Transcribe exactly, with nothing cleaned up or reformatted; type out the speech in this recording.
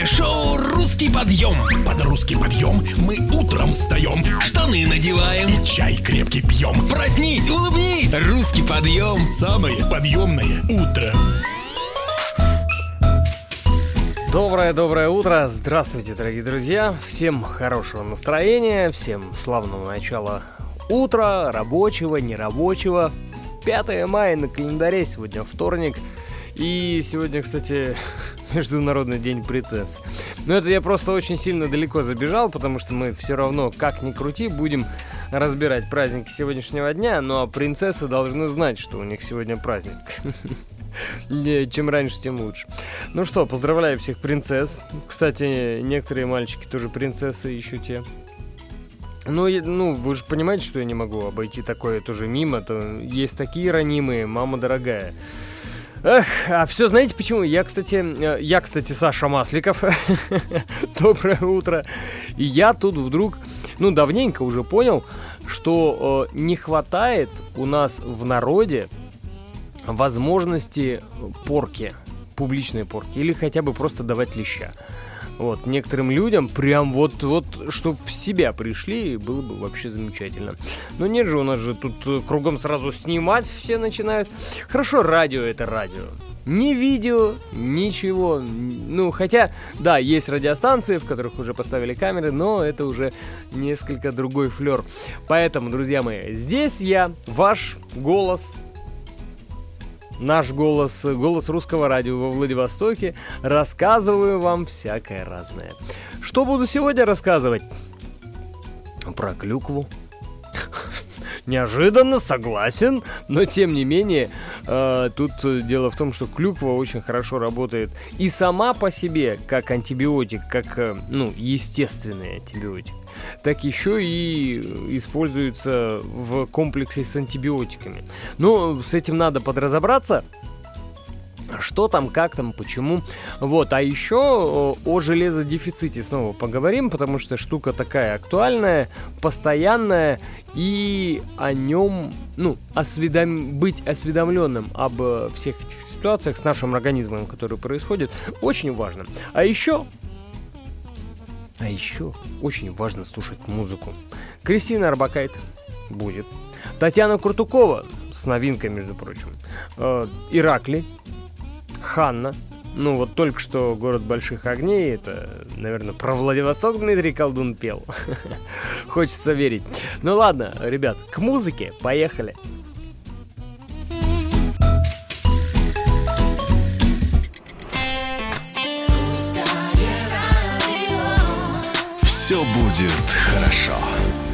Шоу «Русский подъем». Под русский подъем мы утром встаем, Штаны надеваем и чай крепкий пьем. Проснись, улыбнись, «Русский подъем». Самое подъемное утро. Доброе-доброе утро, здравствуйте, дорогие друзья. Всем хорошего настроения, всем славного начала утра, рабочего, нерабочего. пятое мая на календаре, сегодня вторник. И сегодня, кстати, Международный день принцесс. Но это я просто очень сильно далеко забежал, потому что мы все равно, как ни крути, будем разбирать праздники сегодняшнего дня. Ну а принцессы должны знать, что у них сегодня праздник. Чем раньше, тем лучше. Ну что, поздравляю всех принцесс. Кстати, некоторые мальчики тоже принцессы, еще те. Ну, и, ну, вы же понимаете, что я не могу обойти такое тоже мимо. То есть такие ранимые, мама дорогая. Эх, а все знаете почему? Я, кстати, я, кстати, Саша Масликов. Доброе утро. И я тут вдруг, ну, давненько уже понял, что э, не хватает у нас в народе возможности порки, публичной порки, или хотя бы просто давать леща. Вот, некоторым людям прям вот, вот, чтоб в себя пришли, было бы вообще замечательно. Но нет же, у нас же тут кругом сразу снимать все начинают. Хорошо, радио это радио. Ни видео, ничего. Ну, хотя, да, есть радиостанции, в которых уже поставили камеры, но это уже несколько другой флер. Поэтому, друзья мои, здесь я, ваш голос, наш голос, голос русского радио во Владивостоке, рассказываю вам всякое разное. Что буду сегодня рассказывать? Про клюкву. Неожиданно, согласен, но тем не менее, э, тут дело в том, что клюква очень хорошо работает и сама по себе, как антибиотик, как, э, ну, естественный антибиотик, так еще и используется в комплексе с антибиотиками. Но с этим надо подразобраться. Что там, как там, почему. Вот, а еще о, о железодефиците снова поговорим, потому что штука такая актуальная, постоянная, и о нем, ну, осведом... быть осведомленным об э, всех этих ситуациях с нашим организмом, которые происходят, очень важно. А еще, а еще очень важно слушать музыку. Кристина Орбакайте будет. Татьяна Куртукова с новинкой, между прочим. Э, Иракли. Ханна. Ну вот только что «Город больших огней». Это, наверное, про Владивосток Дмитрий Колдун пел. Хочется верить. Ну ладно, ребят, к музыке. Поехали. Все будет хорошо.